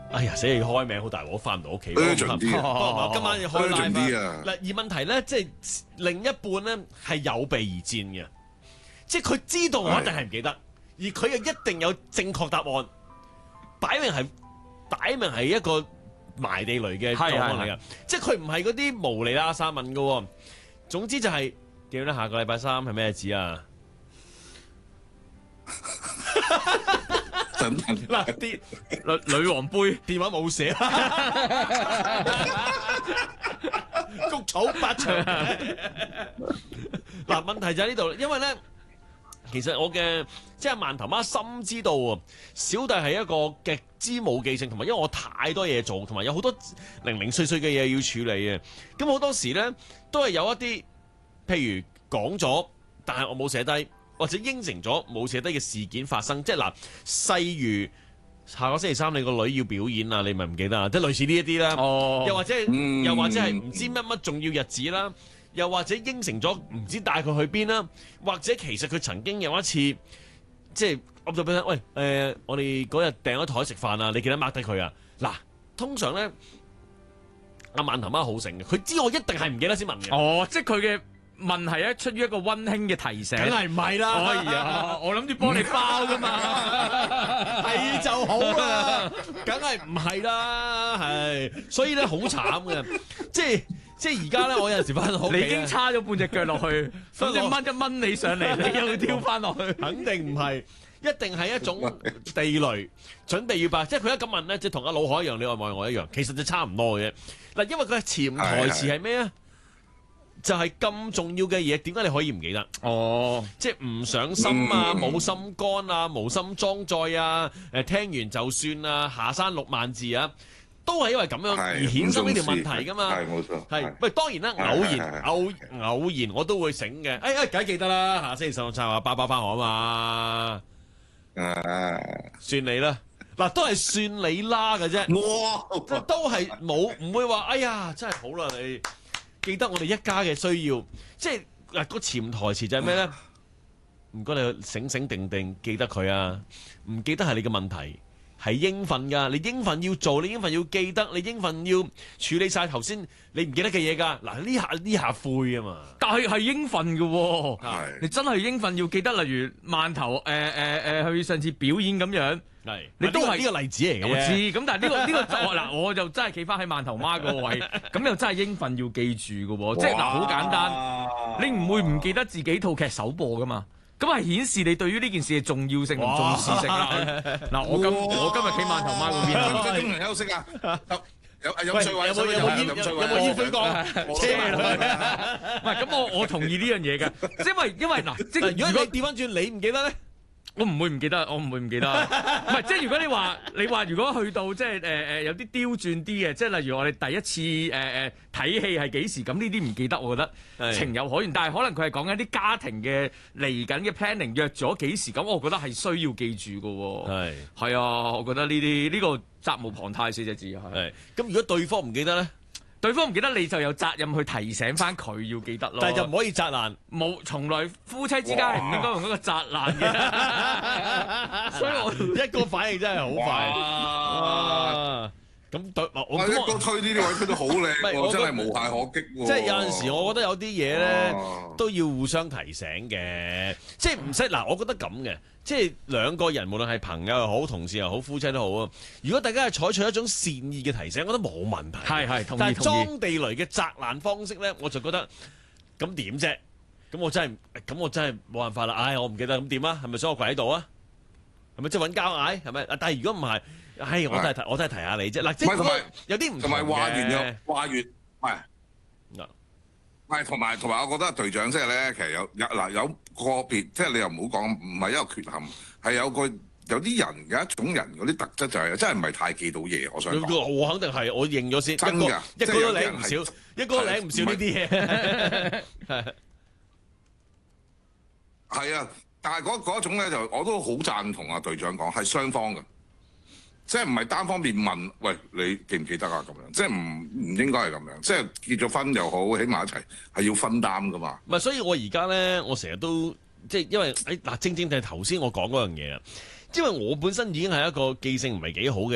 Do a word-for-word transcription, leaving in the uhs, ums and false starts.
哎呀，死要開名好大鑊，翻唔到屋企。 urgent 啲啊！今晚要開 live 啲啊！ 嗱，而問題咧，即係另一半咧係有備而戰嘅，即係佢知道我一定係唔記得，而佢又一定有正確答案，擺明係擺明係一個埋地雷嘅狀況嚟嘅，即係佢唔係嗰啲無厘啦沙問嘅。總之就係記得下個禮拜三係咩日子啊？嗱，啲女女王杯電話冇寫，谷草八場。嗱，問題就喺呢度，因為咧，其實我嘅即係饅頭媽深知道啊，小弟係一個極之冇記性，同埋因為我太多嘢做，同埋有好多零零碎碎嘅嘢要處理嘅，咁好多時咧都係有一啲，譬如講咗，但係我冇寫低。或者應承咗冇寫低嘅事件發生，即係嗱，例如下個星期三你個女要表演啊，你咪唔記得啊？即係類似呢一啲啦。哦。又或者，嗯、又或者係唔知乜乜重要日子啦，又或者應承咗唔知帶佢去邊啦，或者其實佢曾經有一次即係噏咗俾佢，喂誒、呃，我哋嗰日訂咗台食飯啊，你記得 mark 低佢啊？嗱，通常咧阿饅頭媽好醒嘅，佢知我一定係唔記得先問嘅。 哦，即係佢嘅。問係咧出於一個溫馨嘅提醒， 梗係唔係啦？ 哎呀，我諗住幫你包噶嘛， 係就好啦，梗係唔係啦，係，所以咧好慘嘅，即係即係而家咧，我有陣時翻到屋企， 你已經叉咗半隻腳落去，甚至掹一掹你上嚟，你又要跳翻落去， 肯定唔係，一定係一種地雷，準備要爆，即係佢一咁問咧，即係同阿老海一樣，你愛唔愛我一樣，其實就差唔多嘅啫。嗱，因為佢嘅潛台詞係咩啊？就係咁重要嘅嘢，點解你可以唔記得？哦，即係唔上心啊，冇、嗯、心肝啊，無心裝載啊，誒聽完就算啊，下山六萬字啊，都係因為咁樣而衍生呢條問題噶嘛。係冇錯。係，喂，當然啦，偶然偶偶然我都會醒嘅。誒誒，梗係記得啦，下星期十六就話包包翻學啊嘛。啊，算你啦。嗱，都係算你啦嘅啫。哇！都係冇，唔會話，哎呀，真係好啦你。記得我哋一家嘅需要，即係嗱個潛台詞就係咩咧？唔該你醒醒定定記得佢啊！唔記得係你嘅問題，係應份㗎。你應份要做，你應份要記得，你應份要處理晒頭先你唔記得嘅嘢㗎。嗱呢下呢下灰啊嘛， 但係係應份嘅喎。係你真係應份要記得，例如饅頭誒誒誒去上次表演咁樣。係，你都係呢個例子嚟嘅。我知，咁但係呢個呢個嗱，我就真係企翻喺饅頭媽個位，咁又真係應份要記住嘅喎。即係嗱，好簡單，你唔會唔記得自己套劇首播噶嘛？咁係顯示你對於呢件事嘅重要性同重視性啦。嗱，我今我今日企饅頭媽嗰邊， 幾鐘頭休息啊？有有有冇有冇煙有冇煙灰缸車落去？ 唔係，咁我我同意呢樣嘢嘅，因為因為嗱，即係如果你調翻轉，你唔記得咧？ 我唔會唔記得，我唔會唔記得。唔係，即係如果你話你話，如果去到即係誒誒有啲刁鑽啲嘅，即係例如我哋第一次誒誒睇戲係幾時，咁呢啲唔記得，我覺得情有可原。但係可能佢係講緊啲家庭嘅嚟緊嘅 planning 約咗幾時，咁我覺得係需要記住嘅。係係啊，我覺得呢啲呢個責無旁貸四隻字係。 咁如果對方唔記得咧？ 對方唔記得，你就有責任去提醒翻佢要記得咯。 但係就唔可以責難， 冇，從來夫妻之間係唔應該用一個責難嘅。所以我一個反應真係好快。咁對我我一個推呢啲位推得好靚，我真係無懈可擊喎。 即係有陣時，我覺得有啲嘢咧都要互相提醒嘅，即係唔使嗱。我覺得咁嘅，即係兩個人無論係朋友又好、同事又好、夫妻都好啊。如果大家係採取一種善意嘅提醒，我覺得冇問題。 係係，同意。 但係裝地雷嘅責難方式咧，我就覺得咁點啫？咁我真係咁我真係冇辦法啦。唉，我唔記得咁點啊？係咪想我跪喺度啊？係咪即係揾交嗌？係咪？但係如果唔係，唉，我都係提，我都係提下你啫。嗱，即係有啲唔同埋話完又話完，係嗱， 係同埋同埋，我覺得隊長即係咧，其實有有嗱有個別，即係你又唔好講，唔係一個缺陷，係有個有啲人有一種人嗰啲特質就係真係唔係太記到嘢。我想講， 我肯定係，我認咗先。 真㗎， 一個都領唔少，一個領唔少呢啲嘢。 係啊。但係嗰嗰種咧，就我都好贊同阿隊長講，係雙方嘅，即係唔係單方面問，喂，你記唔記得啊？咁樣即係唔唔應該係咁樣，即係結咗婚又好，起埋一齊係要分擔噶嘛。 唔係，所以我而家咧，我成日都即係因為誒嗱，正正就係頭先我講嗰樣嘢啊，因為我本身已經係一個記性唔係幾好嘅